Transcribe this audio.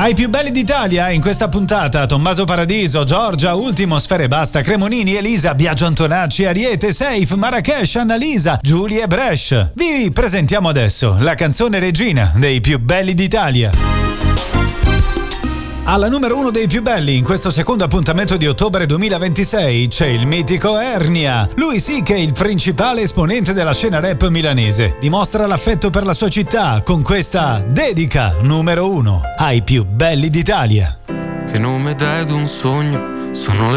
Ai più belli d'Italia in questa puntata: Tommaso Paradiso, Giorgia, Ultimo, Sfere Basta, Cremonini, Elisa, Biagio Antonacci, Ariete, Safe, Marrakesh, Annalisa, Giulia e Brescia. Vi presentiamo adesso la canzone regina dei più belli d'Italia. Alla numero 1 dei più belli in questo secondo appuntamento di ottobre 2026 c'è il mitico Ernia. Lui sì che è il principale esponente della scena rap milanese. Dimostra l'affetto per la sua città con questa dedica numero 1 ai più belli d'Italia. Che nome dai ad un sogno? Sono